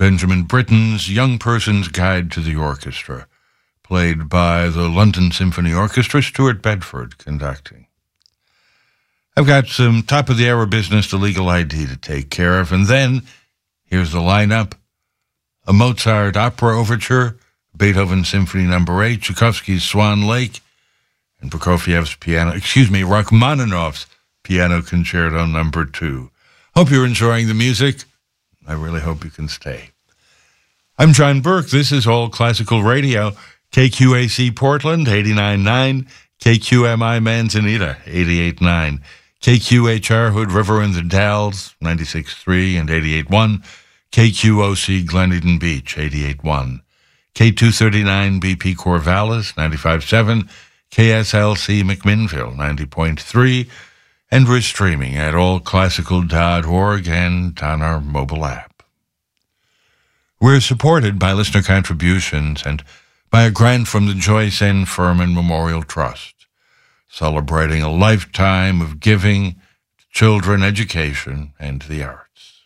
Benjamin Britten's Young Person's Guide to the Orchestra, played by the London Symphony Orchestra, Stuart Bedford conducting. I've got some top-of-the-hour business to Legal ID to take care of, and then here's the lineup. A Mozart opera overture, Beethoven Symphony No. 8, Tchaikovsky's Swan Lake, and Rachmaninoff's Piano Concerto No. 2. Hope you're enjoying the music. I really hope you can stay. I'm John Burke. This is All Classical Radio, KQAC Portland, 89.9, KQMI Manzanita, 88.9, KQHR Hood River and the Dalles, 96.3 and 88.1, KQOC Glen Eden Beach, 88.1, K239 BP Corvallis, 95.7, KSLC McMinnville, 90.3, and we're streaming at allclassical.org and on our mobile app. We're supported by listener contributions and by a grant from the Joyce N. Furman Memorial Trust, celebrating a lifetime of giving to children, education, and the arts.